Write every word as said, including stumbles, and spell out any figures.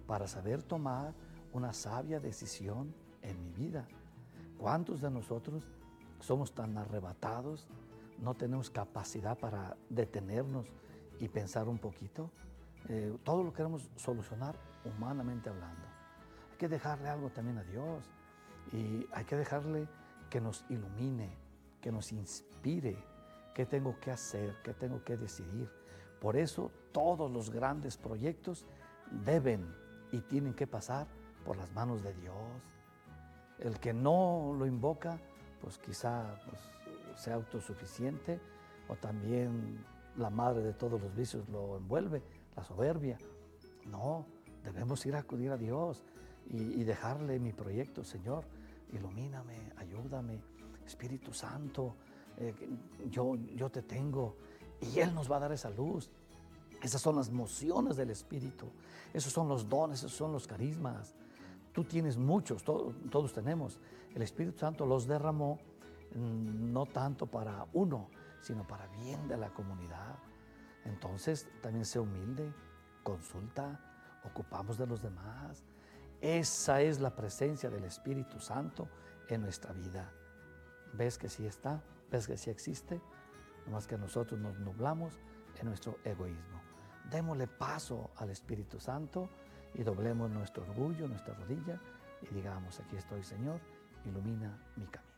para saber tomar una sabia decisión en mi vida. ¿Cuántos de nosotros somos tan arrebatados, no tenemos capacidad para detenernos y pensar un poquito? Eh, todo lo queremos solucionar humanamente hablando. Hay que dejarle algo también a Dios y hay que dejarle que nos ilumine, que nos inspire, qué tengo que hacer, qué tengo que decidir. Por eso todos los grandes proyectos deben y tienen que pasar por las manos de Dios. El que no lo invoca, pues quizá pues, sea autosuficiente, o también la madre de todos los vicios lo envuelve, la soberbia. No, debemos ir a acudir a Dios y, y dejarle mi proyecto. Señor, ilumíname, ayúdame, Espíritu Santo, eh, yo, yo te tengo, y Él nos va a dar esa luz. Esas son las mociones del Espíritu, esos son los dones, esos son los carismas. Tú tienes muchos, to- todos tenemos. El Espíritu Santo los derramó mm, no tanto para uno, sino para bien de la comunidad. Entonces, también sé humilde, consulta, ocupamos de los demás. Esa es la presencia del Espíritu Santo en nuestra vida. ¿Ves que sí está? ¿Ves que sí existe? Nomás que nosotros nos nublamos en nuestro egoísmo. Démosle paso al Espíritu Santo y doblemos nuestro orgullo, nuestra rodilla y digamos, aquí estoy, Señor, ilumina mi camino.